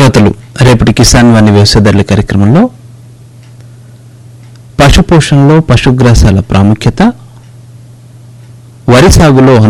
శ్రోతలు రేపటి కిసాన్ వాణి వ్యవసాయదారుల కార్యక్రమంలో పశుపోషణలో పశుగ్రాసాల ప్రాముఖ్యత, వరి సాగులో